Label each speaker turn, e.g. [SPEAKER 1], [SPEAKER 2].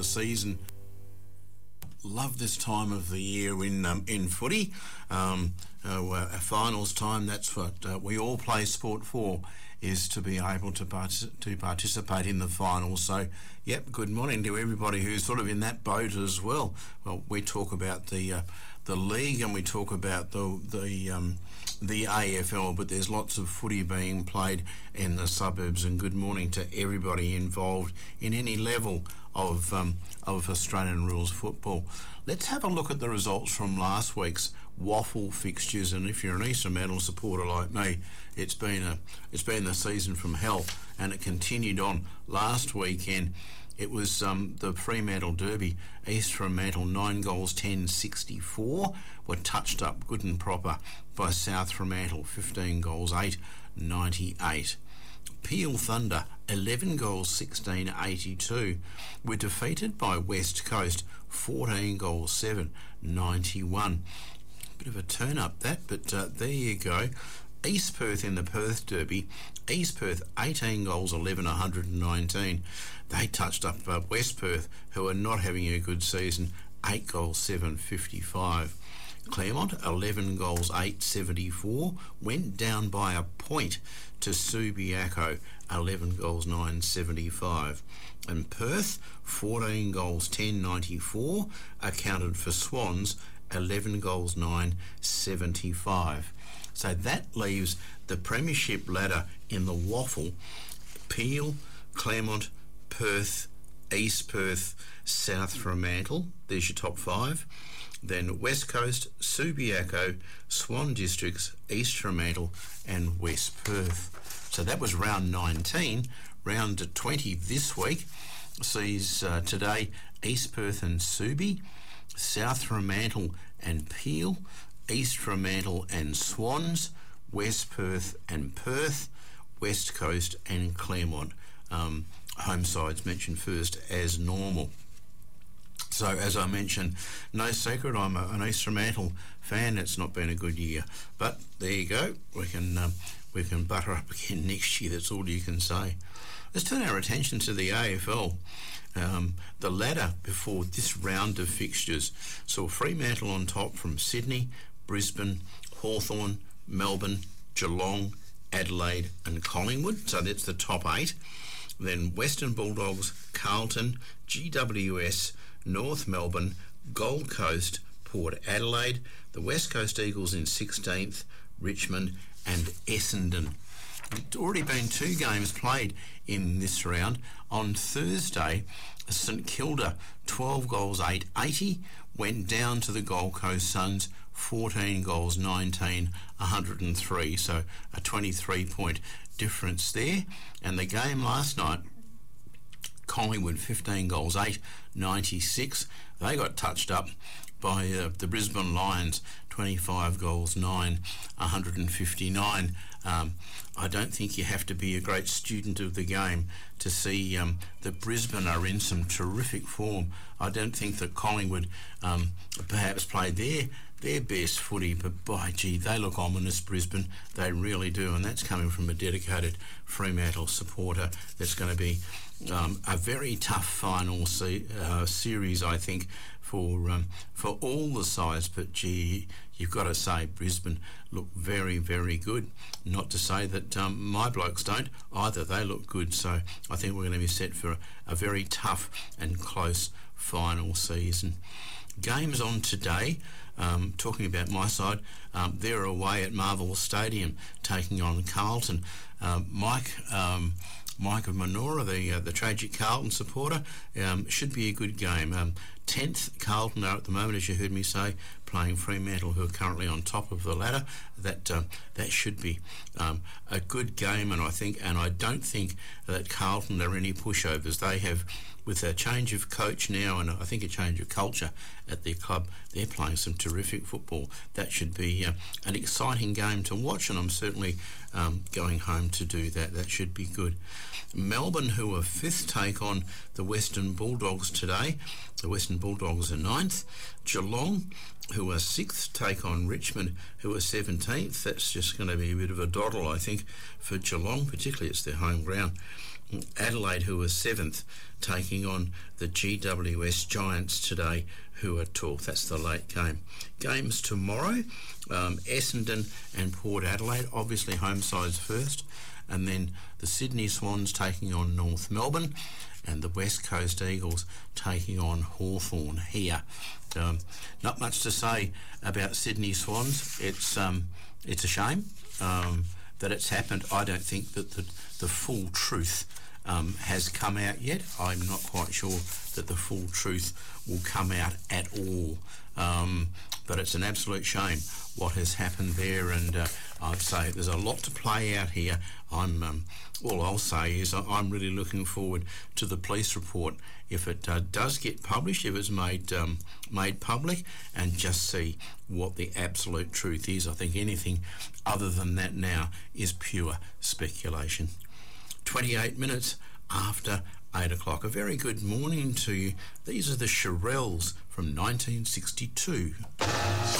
[SPEAKER 1] the season. Love this time of the year in footy. Our finals time, that's what we all play sport for, is to be able to participate in the finals. So, yep, good morning to everybody who's sort of in that boat as well. Well, we talk about the league and we talk about the AFL, but there's lots of footy being played in the suburbs, and good morning to everybody involved in any level of Australian rules football. Let's have a look at the results from last week's waffle fixtures, and if you're an East Fremantle supporter like me, it's been the season from hell, and it continued on last weekend. It was the Fremantle Derby. East Fremantle 9 goals 10-64 were touched up good and proper by South Fremantle 15 goals 8-98. Peel Thunder 11 goals 16-82 were defeated by West Coast 14 goals 7-91. Bit of a turn up that, but there you go. East Perth in the Perth Derby, East Perth 18 goals 11-119. They touched up West Perth, who are not having a good season, 8 goals 7-55. Claremont 11 goals 8-74 went down by a point to Subiaco 11 goals 9-75, and Perth 14 goals 10-94 accounted for Swans 11 goals 9-75. So that leaves the premiership ladder in the waffle: Peel, Claremont, Perth, East Perth, South Fremantle. There's your top 5. Then West Coast, Subiaco, Swan Districts, East Fremantle and West Perth. So that was round 19. Round 20 this week sees today East Perth and Subi, South Fremantle and Peel, East Fremantle and Swans, West Perth and Perth, West Coast and Claremont. Home sides mentioned first as normal. So, as I mentioned, no secret, I'm an East Fremantle fan. It's not been a good year, but there you go. We can butter up again next year. That's all you can say. Let's turn our attention to the AFL. The ladder before this round of fixtures saw Fremantle on top from Sydney, Brisbane, Hawthorn, Melbourne, Geelong, Adelaide and Collingwood. So that's the top 8. Then Western Bulldogs, Carlton, GWS, North Melbourne, Gold Coast, Port Adelaide, the West Coast Eagles in 16th, Richmond and Essendon. There's already been 2 games played in this round. On Thursday, St Kilda 12 goals 8-80 went down to the Gold Coast Suns 14 goals 19-103, so a 23-point difference there. And the game last night, Collingwood 15 goals 8-96. They got touched up by the Brisbane Lions 25 goals 9-159. I don't think you have to be a great student of the game to see that Brisbane are in some terrific form. I don't think that Collingwood perhaps played their best footy, but by gee, they look ominous, Brisbane. They really do, and that's coming from a dedicated Fremantle supporter. That's going to be a very tough final series, I think, for all the sides. But gee, you've got to say Brisbane look very, very good. Not to say that my blokes don't either. They look good. So I think we're going to be set for a very tough and close final season. Games on today. Talking about my side, they're away at Marvel Stadium taking on Carlton. Mike of Manora, the tragic Carlton supporter, should be a good game. 10th Carlton are at the moment, as you heard me say, playing Fremantle, who are currently on top of the ladder. That should be a good game, and I don't think that Carlton are any pushovers. They have, with a change of coach now and I think a change of culture at their club, they're playing some terrific football. That should be an exciting game to watch, and I'm certainly going home to do that. That should be good. Melbourne, who are 5th, take on the Western Bulldogs today. The Western Bulldogs are 9th. Geelong, who are 6th, take on Richmond, who are 17th. That's just going to be a bit of a doddle, I think, for Geelong, particularly it's their home ground. Adelaide, who are 7th, taking on the GWS Giants today, who are 12th. That's the late game. Games tomorrow, Essendon and Port Adelaide, obviously home sides first, and then the Sydney Swans taking on North Melbourne, and the West Coast Eagles taking on Hawthorn here. Not much to say about Sydney Swans. It's a shame that it's happened. I don't think that the full truth has come out yet. I'm not quite sure that the full truth will come out at all. But it's an absolute shame what has happened there, and I'd say there's a lot to play out here. All I'll say is I'm really looking forward to the police report if it does get published, if it's made public, and just see what the absolute truth is. I think anything other than that now is pure speculation. 28 minutes after 8 o'clock. A very good morning to you. These are the Shirelles from 1962.